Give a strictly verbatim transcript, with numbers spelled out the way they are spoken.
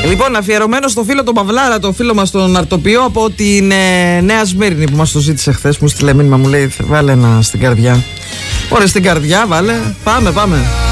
Λοιπόν, αφιερωμένο στο φίλο τον Παυλάρα, το φίλο μας τον Αρτοπιό από την ε, Νέα Σμύρνη που μας το ζήτησε χθες. Μου στείλε μήνυμα, μου λέει βάλε ένα στην καρδιά. Ωραία, στην καρδιά βάλε. Πάμε, πάμε.